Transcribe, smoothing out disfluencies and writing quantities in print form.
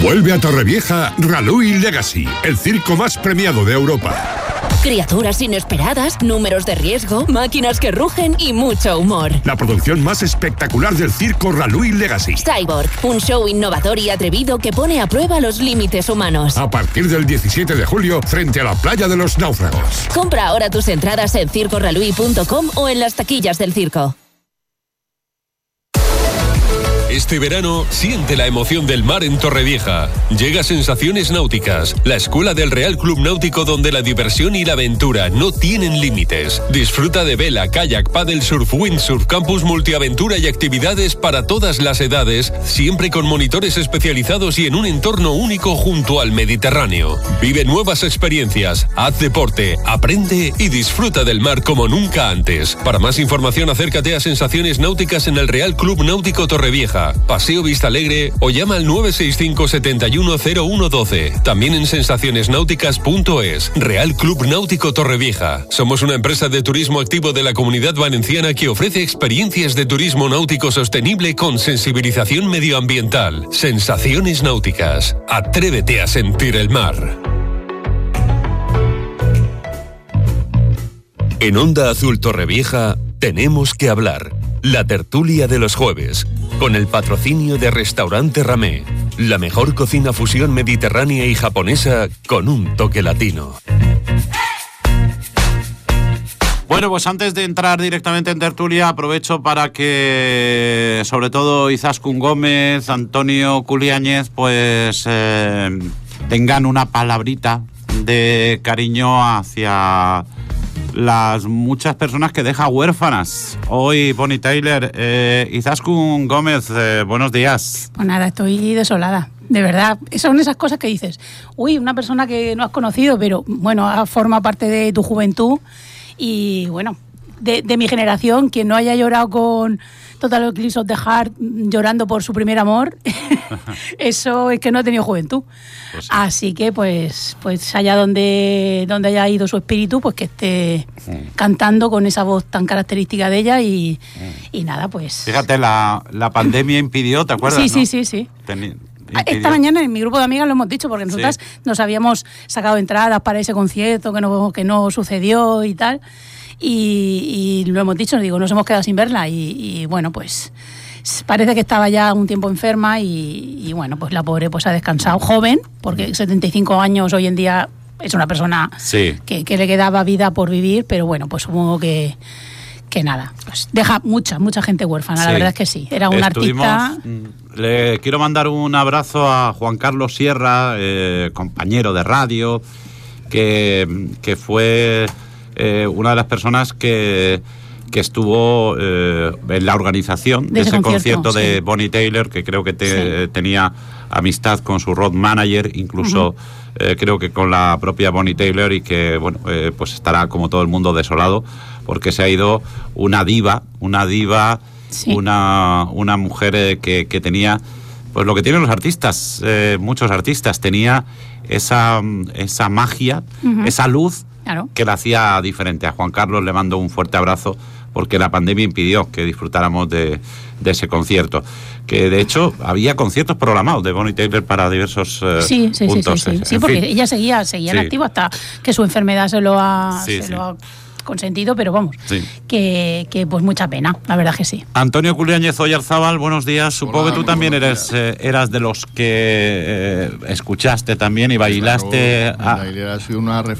Vuelve a Torrevieja Ralui Legacy, el circo más premiado de Europa. Criaturas inesperadas, números de riesgo, máquinas que rugen y mucho humor. La producción más espectacular del circo Ralui Legacy. Cyborg, un show innovador y atrevido que pone a prueba los límites humanos. A partir del 17 de julio, frente a la playa de los náufragos. Compra ahora tus entradas en circoralui.com o en las taquillas del circo. Este verano, siente la emoción del mar en Torrevieja. Llega Sensaciones Náuticas, la escuela del Real Club Náutico donde la diversión y la aventura no tienen límites. Disfruta de vela, kayak, paddle surf, windsurf, campus multiaventura y actividades para todas las edades, siempre con monitores especializados y en un entorno único junto al Mediterráneo. Vive nuevas experiencias, haz deporte, aprende y disfruta del mar como nunca antes. Para más información, acércate a Sensaciones Náuticas en el Real Club Náutico Torrevieja, Paseo Vista Alegre, o llama al 965 71 0112. También en sensacionesnáuticas.es. Real Club Náutico Torrevieja. Somos una empresa de turismo activo de la Comunidad Valenciana que ofrece experiencias de turismo náutico sostenible con sensibilización medioambiental. Sensaciones Náuticas. Atrévete a sentir el mar. En Onda Azul Torrevieja tenemos que hablar. La tertulia de los jueves, con el patrocinio de Restaurante Ramé, la mejor cocina fusión mediterránea y japonesa con un toque latino. Bueno, pues antes de entrar directamente en tertulia, aprovecho para que, sobre todo, Izaskun Gómez, Antonio Culiáñez, pues tengan una palabrita de cariño hacia las muchas personas que deja huérfanas. Hoy, Bonnie Tyler, Izaskun Gómez, buenos días. Pues nada, estoy desolada, de verdad. Son esas cosas que dices, uy, una persona que no has conocido, pero bueno, forma parte de tu juventud y bueno, de mi generación, quien no haya llorado con Total Eclipse of the Heart llorando por su primer amor, eso es que no ha tenido juventud. Pues sí. Así que pues allá donde haya ido su espíritu, pues que esté cantando con esa voz tan característica de ella y nada, pues... Fíjate, la pandemia impidió, ¿te acuerdas? Sí, ¿no? sí. Esta mañana en mi grupo de amigas lo hemos dicho, porque nosotras nos habíamos sacado entradas para ese concierto que no sucedió y tal. Y lo hemos dicho, nos hemos quedado sin verla y bueno, pues parece que estaba ya un tiempo enferma y bueno, pues la pobre pues ha descansado, joven, porque 75 años hoy en día es una persona que le quedaba vida por vivir, pero bueno, pues supongo que nada, pues deja mucha gente huérfana, la verdad es que sí, era un artista. Le quiero mandar un abrazo a Juan Carlos Sierra, compañero de radio, que fue... una de las personas que estuvo en la organización de ese concierto de Bonnie Tyler, que creo que tenía amistad con su road manager, incluso creo que con la propia Bonnie Tyler, y que bueno, pues estará como todo el mundo desolado porque se ha ido una diva, una mujer que tenía pues lo que tienen los artistas, muchos artistas, tenía esa magia, esa luz. Claro. Que la hacía diferente. A Juan Carlos le mando un fuerte abrazo porque la pandemia impidió que disfrutáramos de ese concierto. Que de hecho había conciertos programados de Bonnie Tyler para diversos puntos. Sí, porque ella seguía en activo hasta que su enfermedad se lo ha consentido, pero vamos, que pues mucha pena, la verdad que sí. Antonio Culiáñez Oyarzábal, buenos días. Supongo que tú también eras de los que escuchaste también y bailaste. Claro, ha sido una